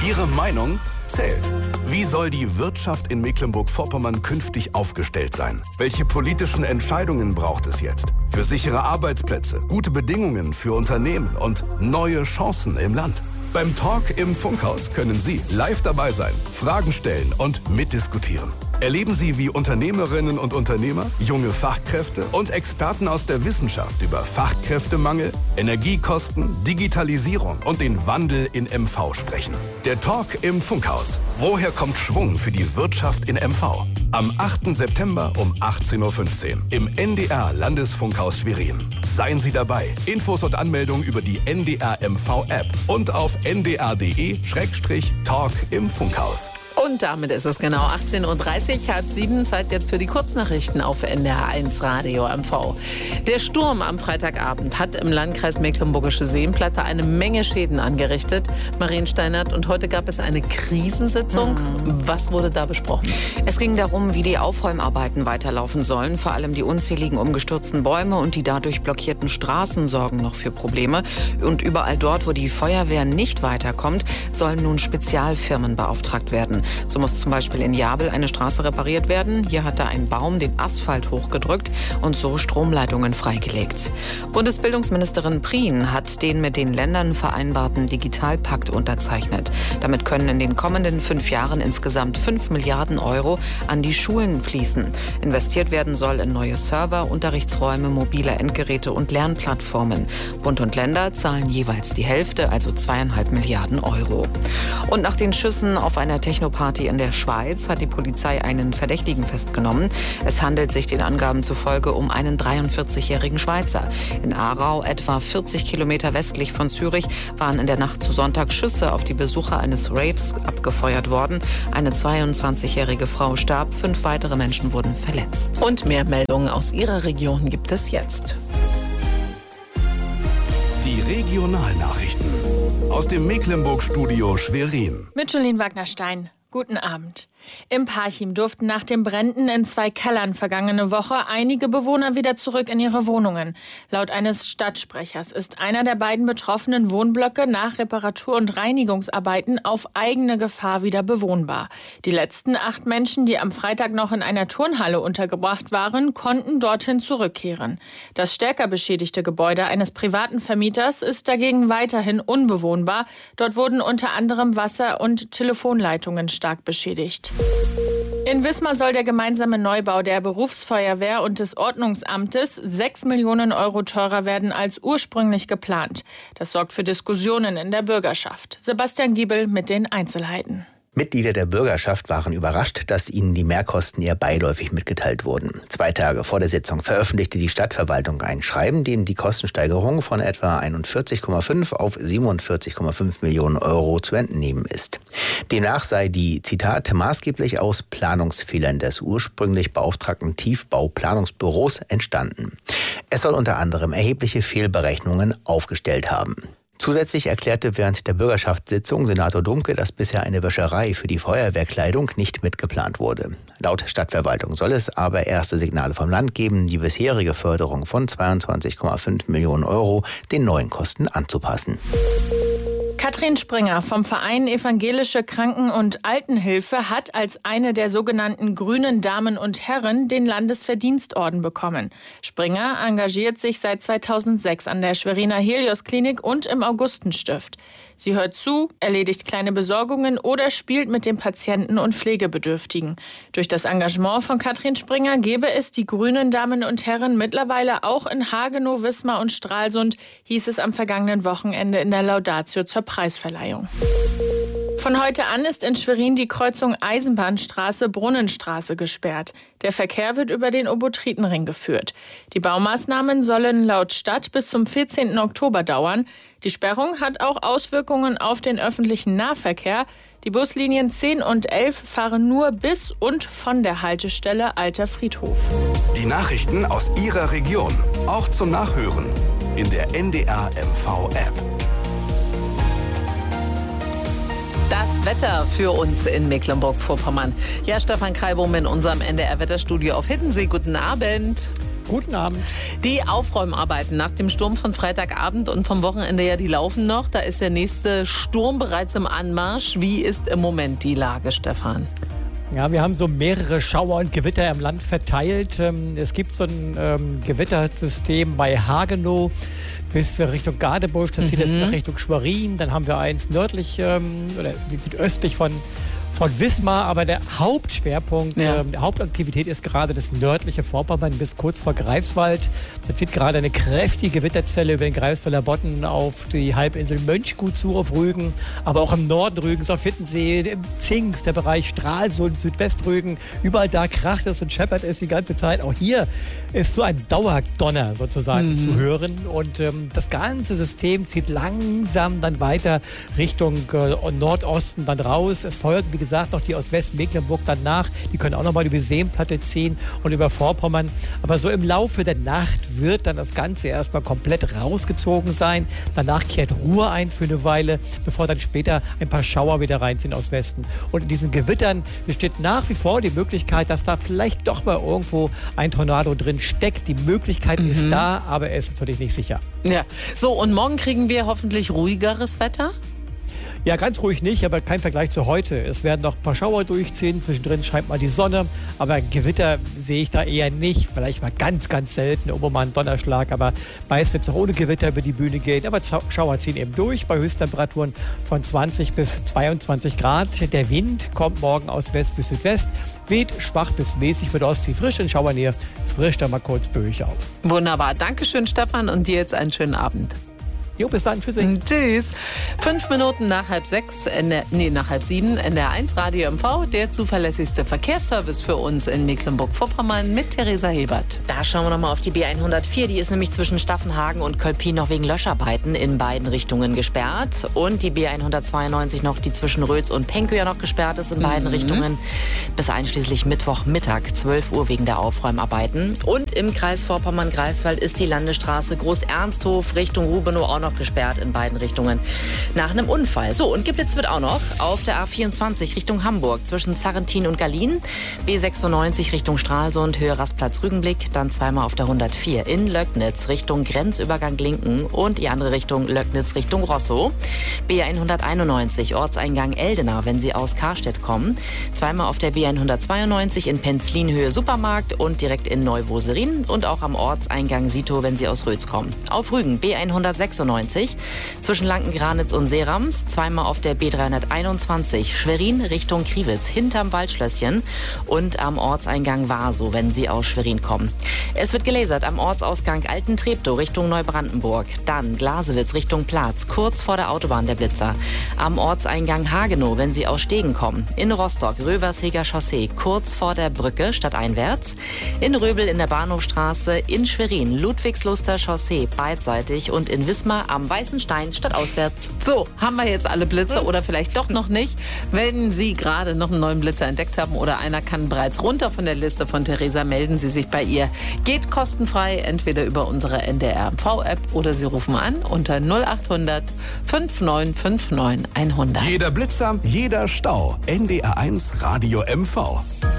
Ihre Meinung zählt. Wie soll die Wirtschaft in Mecklenburg-Vorpommern künftig aufgestellt sein? Welche politischen Entscheidungen braucht es jetzt? Für sichere Arbeitsplätze, gute Bedingungen für Unternehmen und neue Chancen im Land. Beim Talk im Funkhaus können Sie live dabei sein, Fragen stellen und mitdiskutieren. Erleben Sie, wie Unternehmerinnen und Unternehmer, junge Fachkräfte und Experten aus der Wissenschaft über Fachkräftemangel, Energiekosten, Digitalisierung und den Wandel in MV sprechen. Der Talk im Funkhaus. Woher kommt Schwung für die Wirtschaft in MV? Am 8. September um 18.15 Uhr im NDR Landesfunkhaus Schwerin. Seien Sie dabei. Infos und Anmeldungen über die NDR MV App und auf ndr.de/Talk im Funkhaus. Und damit ist es genau 18.30 Uhr, 6:30, Zeit jetzt für die Kurznachrichten auf NDR1 Radio MV. Der Sturm am Freitagabend hat im Landkreis Mecklenburgische Seenplatte eine Menge Schäden angerichtet. Marien Steinert, und heute gab es eine Krisensitzung. Was wurde da besprochen? Es ging darum, wie die Aufräumarbeiten weiterlaufen sollen. Vor allem die unzähligen umgestürzten Bäume und die dadurch blockierten Straßen sorgen noch für Probleme. Und überall dort, wo die Feuerwehr nicht weiterkommt, sollen nun Spezialfirmen beauftragt werden. So muss zum Beispiel in Jabel eine Straße repariert werden. Hier hatte ein Baum den Asphalt hochgedrückt und so Stromleitungen freigelegt. Bundesbildungsministerin Prien hat den mit den Ländern vereinbarten Digitalpakt unterzeichnet. Damit können in den kommenden 5 Jahren insgesamt 5 Milliarden Euro an die Schulen fließen. Investiert werden soll in neue Server, Unterrichtsräume, mobile Endgeräte und Lernplattformen. Bund und Länder zahlen jeweils die Hälfte, also 2,5 Milliarden Euro. Und nach den Schüssen auf einer Technoparty in der Schweiz hat die Polizei einen Verdächtigen festgenommen. Es handelt sich den Angaben zufolge um einen 43-jährigen Schweizer. In Aarau, etwa 40 Kilometer westlich von Zürich, waren in der Nacht zu Sonntag Schüsse auf die Besucher eines Raves abgefeuert worden. Eine 22-jährige Frau starb, 5 weitere Menschen wurden verletzt. Und mehr Meldungen aus Ihrer Region gibt es jetzt. Die Regionalnachrichten aus dem Mecklenburg-Studio Schwerin. Mit Jolene Wagner-Stein. Guten Abend. Im Parchim durften nach den Bränden in 2 Kellern vergangene Woche einige Bewohner wieder zurück in ihre Wohnungen. Laut eines Stadtsprechers ist einer der beiden betroffenen Wohnblöcke nach Reparatur- und Reinigungsarbeiten auf eigene Gefahr wieder bewohnbar. Die letzten 8 Menschen, die am Freitag noch in einer Turnhalle untergebracht waren, konnten dorthin zurückkehren. Das stärker beschädigte Gebäude eines privaten Vermieters ist dagegen weiterhin unbewohnbar. Dort wurden unter anderem Wasser- und Telefonleitungen stark beschädigt. In Wismar soll der gemeinsame Neubau der Berufsfeuerwehr und des Ordnungsamtes 6 Millionen Euro teurer werden als ursprünglich geplant. Das sorgt für Diskussionen in der Bürgerschaft. Sebastian Giebel mit den Einzelheiten. Mitglieder der Bürgerschaft waren überrascht, dass ihnen die Mehrkosten eher beiläufig mitgeteilt wurden. 2 Tage vor der Sitzung veröffentlichte die Stadtverwaltung ein Schreiben, dem die Kostensteigerung von etwa 41,5 auf 47,5 Millionen Euro zu entnehmen ist. Demnach sei die, Zitat, maßgeblich aus Planungsfehlern des ursprünglich beauftragten Tiefbauplanungsbüros entstanden. Es soll unter anderem erhebliche Fehlberechnungen aufgestellt haben. Zusätzlich erklärte während der Bürgerschaftssitzung Senator Domke, dass bisher eine Wäscherei für die Feuerwehrkleidung nicht mitgeplant wurde. Laut Stadtverwaltung soll es aber erste Signale vom Land geben, die bisherige Förderung von 22,5 Millionen Euro den neuen Kosten anzupassen. Katrin Springer vom Verein Evangelische Kranken- und Altenhilfe hat als eine der sogenannten grünen Damen und Herren den Landesverdienstorden bekommen. Springer engagiert sich seit 2006 an der Schweriner Helios-Klinik und im Augustenstift. Sie hört zu, erledigt kleine Besorgungen oder spielt mit den Patienten und Pflegebedürftigen. Durch das Engagement von Katrin Springer gebe es die grünen Damen und Herren mittlerweile auch in Hagenow, Wismar und Stralsund, hieß es am vergangenen Wochenende in der Laudatio zur Preisverleihung. Von heute an ist in Schwerin die Kreuzung Eisenbahnstraße-Brunnenstraße gesperrt. Der Verkehr wird über den Obotritenring geführt. Die Baumaßnahmen sollen laut Stadt bis zum 14. Oktober dauern. Die Sperrung hat auch Auswirkungen auf den öffentlichen Nahverkehr. Die Buslinien 10 und 11 fahren nur bis und von der Haltestelle Alter Friedhof. Die Nachrichten aus Ihrer Region, auch zum Nachhören in der NDR MV App. Das Wetter für uns in Mecklenburg-Vorpommern. Ja, Stefan Kreibum in unserem NDR-Wetterstudio auf Hiddensee. Guten Abend. Guten Abend. Die Aufräumarbeiten nach dem Sturm von Freitagabend und vom Wochenende, ja, die laufen noch. Da ist der nächste Sturm bereits im Anmarsch. Wie ist im Moment die Lage, Stefan? Ja, wir haben so mehrere Schauer und Gewitter im Land verteilt. Es gibt so ein Gewittersystem bei Hagenow bis Richtung Gadebusch. Dann zieht es nach Richtung Schwerin. Dann haben wir eins nördlich oder südöstlich von Wismar, aber der Hauptschwerpunkt, der Hauptaktivität ist gerade das nördliche Vorpommern bis kurz vor Greifswald. Da zieht gerade eine kräftige Gewitterzelle über den Greifswalder Bodden auf die Halbinsel Mönchgut zu, auf Rügen, aber auch im Norden Rügens, auf Hittensee, im Zingst, der Bereich Stralsund, Südwestrügen, überall da kracht es und scheppert es die ganze Zeit. Auch hier ist so ein Dauerdonner sozusagen zu hören und das ganze System zieht langsam dann weiter Richtung Nordosten dann raus. Es folgen, wie gesagt, noch die aus Westmecklenburg danach. Die können auch nochmal über die Seenplatte ziehen und über Vorpommern. Aber so im Laufe der Nacht wird dann das Ganze erstmal komplett rausgezogen sein. Danach kehrt Ruhe ein für eine Weile, bevor dann später ein paar Schauer wieder reinziehen aus Westen. Und in diesen Gewittern besteht nach wie vor die Möglichkeit, dass da vielleicht doch mal irgendwo ein Tornado drin steckt. Die Möglichkeit ist da, aber er ist natürlich nicht sicher. Ja, so und morgen kriegen wir hoffentlich ruhigeres Wetter? Ja, ganz ruhig nicht, aber kein Vergleich zu heute. Es werden noch ein paar Schauer durchziehen, zwischendrin scheint mal die Sonne, aber Gewitter sehe ich da eher nicht. Vielleicht mal ganz, ganz selten, irgendwo mal ein Donnerschlag, aber meist wird es auch ohne Gewitter über die Bühne gehen. Aber Schauer ziehen eben durch bei Höchsttemperaturen von 20 bis 22 Grad. Der Wind kommt morgen aus West bis Südwest, weht schwach bis mäßig mit Ostsee frisch, in Schauernähe frischt dann mal kurz böig auf. Wunderbar, Dankeschön, Stefan, und dir jetzt einen schönen Abend. Jo, bis dann. Tschüssi. Tschüss. 5 Minuten nach halb 7, NDR1 Radio MV, der zuverlässigste Verkehrsservice für uns in Mecklenburg-Vorpommern mit Theresa Hebert. Da schauen wir nochmal auf die B104. Die ist nämlich zwischen Staffenhagen und Kölpin noch wegen Löscharbeiten in beiden Richtungen gesperrt. Und die B192 noch, die zwischen Rötz und Penkow ja noch gesperrt ist in beiden Richtungen. Bis einschließlich Mittwochmittag, 12 Uhr wegen der Aufräumarbeiten. Und im Kreis Vorpommern-Greifswald ist die Landesstraße Groß-Ernsthof Richtung Rubenow auch noch gesperrt in beiden Richtungen nach einem Unfall. So, und geblitzt wird auch noch auf der A24 Richtung Hamburg zwischen Zarrentin und Gallien, B96 Richtung Stralsund, Höhe Rastplatz-Rügenblick, dann zweimal auf der 104 in Löcknitz Richtung Grenzübergang Linken und die andere Richtung Löcknitz Richtung Rosso, B191 Ortseingang Eldena, wenn Sie aus Karstedt kommen, zweimal auf der B192 in Penzlin Höhe Supermarkt und direkt in Neuwoserin und auch am Ortseingang Sito, wenn Sie aus Rötz kommen. Auf Rügen B196 zwischen Lankengranitz und Seerams, zweimal auf der B321 Schwerin Richtung Kriwitz hinterm Waldschlösschen und am Ortseingang Warsow, wenn Sie aus Schwerin kommen. Es wird gelasert am Ortsausgang Altentreptow Richtung Neubrandenburg, dann Glasewitz Richtung Platz, kurz vor der Autobahn der Blitzer, am Ortseingang Hagenow, wenn Sie aus Stegen kommen, in Rostock Röversheger Chaussee, kurz vor der Brücke stadteinwärts, in Röbel in der Bahnhofstraße, in Schwerin Ludwigsluster Chaussee beidseitig und in Wismar am Weißen Stein stadtauswärts. So, haben wir jetzt alle Blitzer oder vielleicht doch noch nicht? Wenn Sie gerade noch einen neuen Blitzer entdeckt haben oder einer kann bereits runter von der Liste von Theresa, melden Sie sich bei ihr. Geht kostenfrei, entweder über unsere NDR-MV-App oder Sie rufen an unter 0800 5959 100. Jeder Blitzer, jeder Stau. NDR1 Radio MV.